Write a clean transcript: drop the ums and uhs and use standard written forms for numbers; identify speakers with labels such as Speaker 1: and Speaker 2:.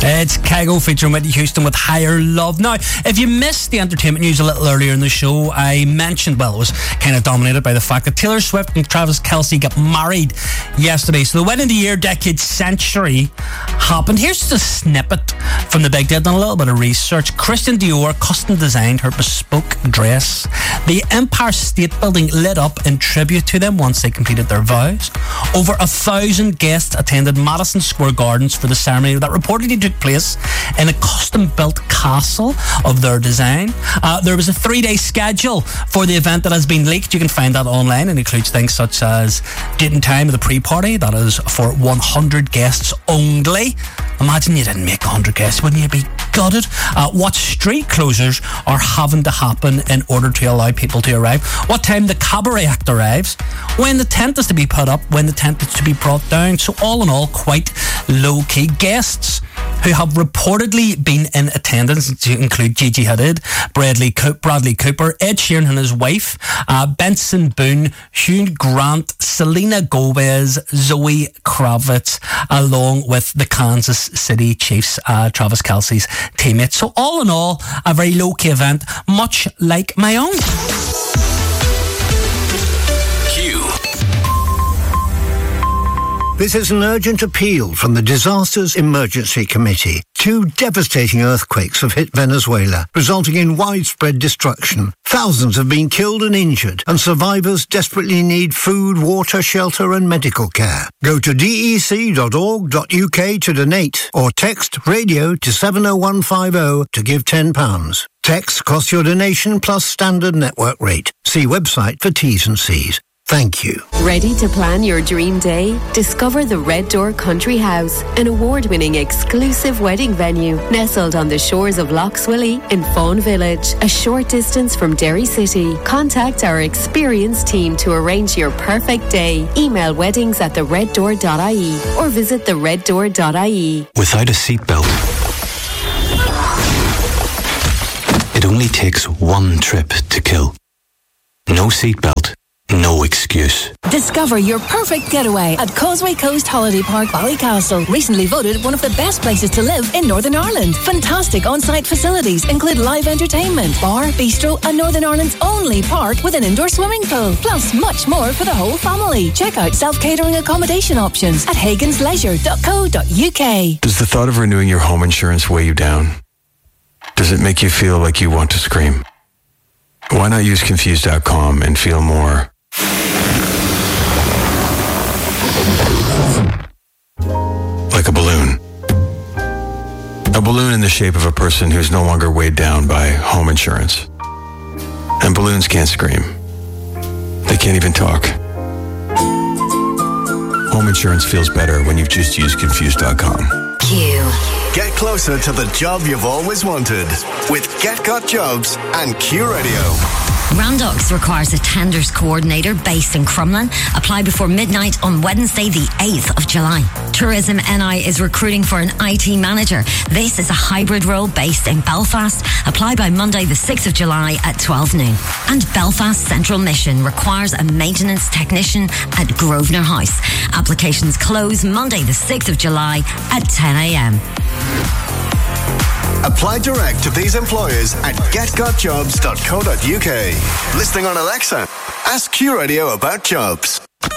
Speaker 1: It's Kygo featuring Whitney Houston with Higher Love. Now, if you missed the entertainment news a little earlier in the show, I mentioned, well, it was kind of dominated by the fact that Taylor Swift and Travis Kelce got married yesterday. So the wedding of the year, decade, century happened. Here's just a snippet from the big day. I've done a little bit of research. Christian Dior custom designed her bespoke dress. The Empire State Building lit up in tribute to them once they completed their vows. Over 1,000 guests attended Madison Square Gardens for the ceremony that reportedly took place in a custom-built castle of their design. There was a 3-day schedule for the event that has been leaked. You can find that online and includes things such as date and time of the pre-party. That is for 100 guests only. Imagine you didn't make 100 guests. Wouldn't you be gutted? What street closures are having to happen in order to allow people to arrive? What time the cabaret act arrives? When the tent is to be put up? When the tent is to be brought down? So all in all, quite low-key. Guests who have reportedly been in attendance to include Gigi Hadid, Bradley Cooper, Ed Sheeran and his wife, Benson Boone, Hugh Grant, Selena Gomez, Zoe Kravitz, along with the Kansas City Chiefs, Travis Kelce's teammates. So all in all, a very low-key event, much like my own.
Speaker 2: This is an urgent appeal from the Disasters Emergency Committee. 2 devastating earthquakes have hit Venezuela, resulting in widespread destruction. Thousands have been killed and injured, and survivors desperately need food, water, shelter and medical care. Go to dec.org.uk to donate, or text radio to 70150 to give £10. Text costs your donation plus standard network rate. See website for T's and C's. Thank you.
Speaker 3: Ready to plan your dream day? Discover the Red Door Country House, an award-winning exclusive wedding venue nestled on the shores of Lough Swilly in Fawn Village, a short distance from Derry City. Contact our experienced team to arrange your perfect day. Email weddings@thereddoor.ie or visit thereddoor.ie.
Speaker 4: Without a seatbelt, it only takes one trip to kill. No seatbelt. No excuse.
Speaker 5: Discover your perfect getaway at Causeway Coast Holiday Park, Ballycastle. Recently voted one of the best places to live in Northern Ireland. Fantastic on-site facilities include live entertainment, bar, bistro, and Northern Ireland's only park with an indoor swimming pool. Plus much more for the whole family. Check out self-catering accommodation options at hagansleisure.co.uk.
Speaker 6: Does the thought of renewing your home insurance weigh you down? Does it make you feel like you want to scream? Why not use Confused.com and feel more like a balloon. A balloon in the shape of a person who's no longer weighed down by home insurance. And balloons can't scream. They can't even talk. Home insurance feels better when you've just used Confused.com.
Speaker 7: Q.
Speaker 8: Get closer to the job you've always wanted with Get Got Jobs and Q Radio.
Speaker 7: Randox requires a tenders coordinator based in Crumlin. Apply before midnight on Wednesday, the 8th of July. Tourism NI is recruiting for an IT manager. This is a hybrid role based in Belfast. Apply by Monday, the 6th of July at 12 noon. And Belfast Central Mission requires a maintenance technician at Grosvenor House. Applications close Monday, the 6th of July at 10 a.m.
Speaker 8: Apply direct to these employers at getgotjobs.co.uk. Listening on Alexa, ask Q Radio about jobs.